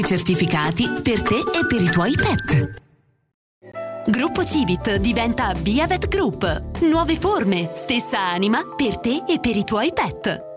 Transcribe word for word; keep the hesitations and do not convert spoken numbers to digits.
Certificati per te e per i tuoi pet. Gruppo Civit diventa Biavet Group. Nuove forme, stessa anima per te e per i tuoi pet.